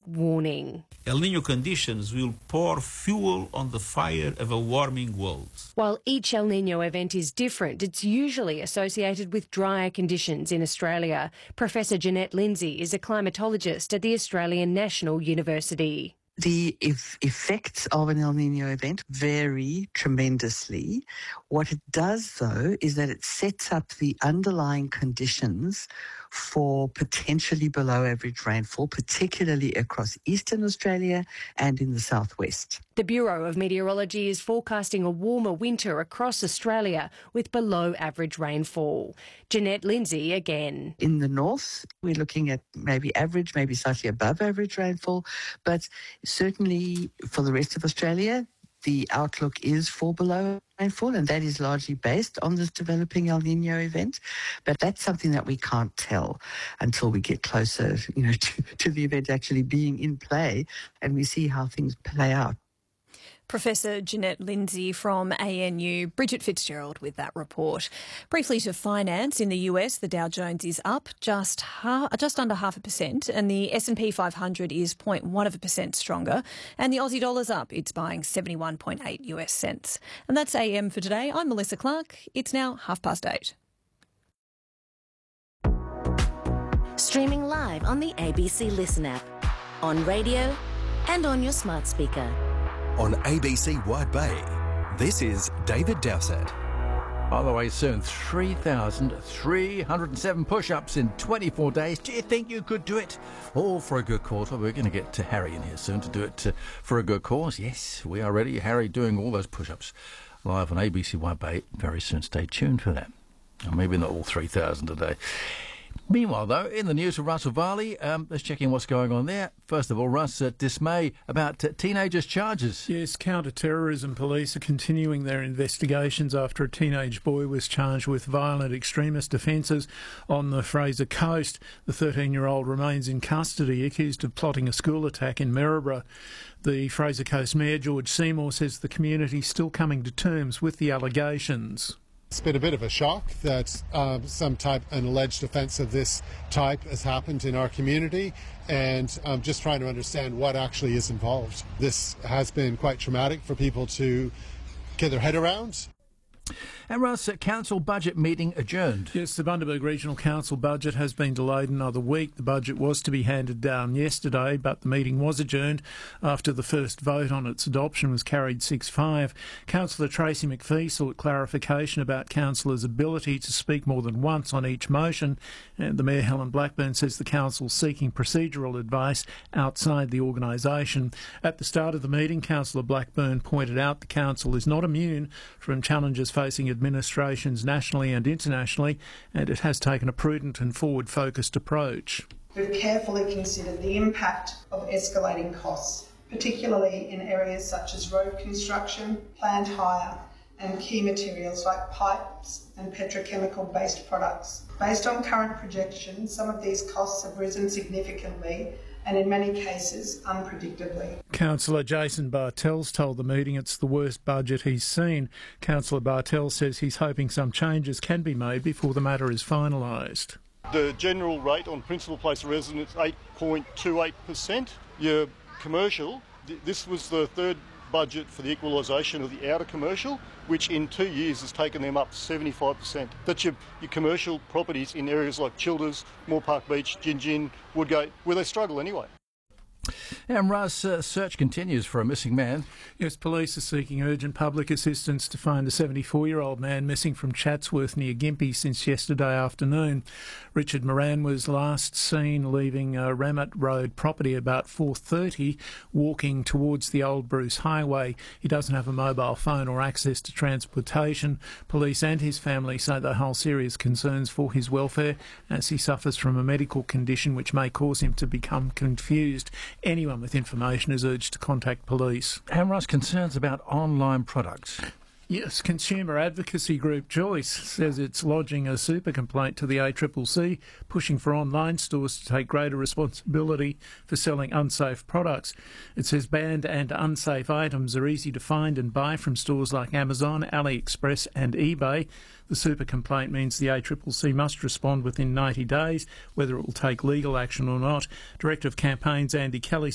warning. El Niño conditions will pour fuel on the fire of a warming world. While each El Niño event is different, it's usually associated with drier conditions in Australia. Professor Jeanette Lindsay is a climatologist at the Australian National University. The effects of an El Niño event vary tremendously. What it does, though, is that it sets up the underlying conditions for potentially below average rainfall, particularly across eastern Australia and in the southwest. The Bureau of Meteorology is forecasting a warmer winter across Australia with below average rainfall. Jeanette Lindsay again. In the north, we're looking at maybe average, maybe slightly above average rainfall, but certainly for the rest of Australia, the outlook is for below rainfall, and that is largely based on this developing El Niño event. But that's something that we can't tell until we get closer, to the event actually being in play and we see how things play out. Professor Jeanette Lindsay from ANU. Bridget Fitzgerald with that report. Briefly to finance. In the US, the Dow Jones is up just under 0.5%, and the S&P 500 is 0.1% stronger, and the Aussie dollar's up. It's buying 71.8 US cents. And that's AM for today. I'm Melissa Clark. It's now 8:30. Streaming live on the ABC Listen app, on radio and on your smart speaker. On ABC Wide Bay, this is David Dowsett. By the way, soon, 3,307 push-ups in 24 days. Do you think you could do it? All for a good cause. Well, we're going to get to Harry in here soon to do it for a good cause. Yes, we are ready. Harry doing all those push-ups live on ABC Wide Bay very soon. Stay tuned for that. Or maybe not all 3,000 a day. Meanwhile, though, in the news with Russell Varley, let's check in what's going on there. First of all, Russ, dismay about teenagers' charges. Yes, counter-terrorism police are continuing their investigations after a teenage boy was charged with violent extremist offences on the Fraser Coast. The 13-year-old remains in custody, accused of plotting a school attack in Maryborough. The Fraser Coast Mayor, George Seymour, says the community is still coming to terms with the allegations. It's been a bit of a shock that an alleged offence of this type has happened in our community, and I'm just trying to understand what actually is involved. This has been quite traumatic for people to get their head around. And Russ, council budget meeting adjourned. Yes, the Bundaberg Regional Council budget has been delayed another week. The budget was to be handed down yesterday, but the meeting was adjourned after the first vote on its adoption was carried 6-5. Councillor Tracy McPhee sought clarification about councillors' ability to speak more than once on each motion, and the Mayor, Helen Blackburn, says the council's seeking procedural advice outside the organisation. At the start of the meeting, Councillor Blackburn pointed out the council is not immune from challenges facing administrations nationally and internationally, and it has taken a prudent and forward-focused approach. We've carefully considered the impact of escalating costs, particularly in areas such as road construction, plant hire, and key materials like pipes and petrochemical-based products. Based on current projections, some of these costs have risen significantly and in many cases unpredictably. Councillor Jason Bartels told the meeting it's the worst budget he's seen. Councillor Bartels says he's hoping some changes can be made before the matter is finalised. The general rate on principal place of residence, 8.28%. Your commercial, this was the third budget for the equalisation of the outer commercial, which in 2 years has taken them up 75%. That's your commercial properties in areas like Childers, Moore Park Beach, Gin, Woodgate, where they struggle anyway. And Russ, search continues for a missing man. Yes, police are seeking urgent public assistance to find a 74-year-old man missing from Chatsworth near Gympie since yesterday afternoon. Richard Moran was last seen leaving Ramett Road property about 4:30, walking towards the Old Bruce Highway. He doesn't have a mobile phone or access to transportation. Police and his family say they hold serious concerns for his welfare as he suffers from a medical condition which may cause him to become confused. Anyone with information is urged to contact police. And Russ, concerns about online products. Yes, consumer advocacy group Joyce says it's lodging a super complaint to the ACCC, pushing for online stores to take greater responsibility for selling unsafe products. It says banned and unsafe items are easy to find and buy from stores like Amazon, AliExpress and eBay. The super complaint means the ACCC must respond within 90 days, whether it will take legal action or not. Director of Campaigns Andy Kelly